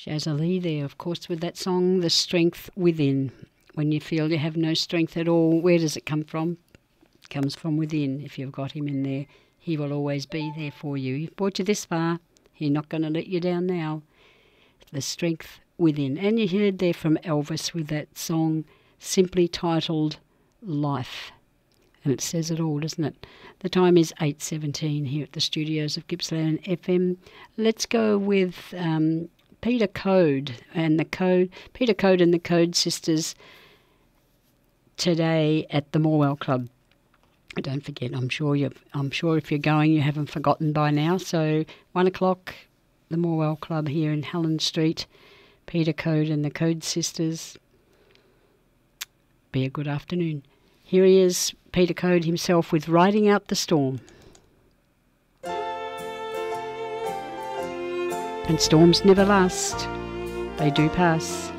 Shazza Lee there, of course, with that song, The Strength Within. When you feel you have no strength at all, where does it come from? It comes from within. If you've got him in there, he will always be there for you. He's brought you this far. He's not going to let you down now. The Strength Within. And you heard there from Elvis with that song simply titled Life. And it says it all, doesn't it? The time is 8:17 here at the studios of Gippsland FM. Let's go with Peter Code and Peter Code and the Code Sisters today at the Morwell Club. Don't forget, I'm sure if you're going, you haven't forgotten by now. So 1 o'clock, the Morwell Club here in Helen Street. Peter Code and the Code Sisters. Be a good afternoon. Here he is, Peter Code himself, with Riding Out the Storm. And storms never last. They do pass.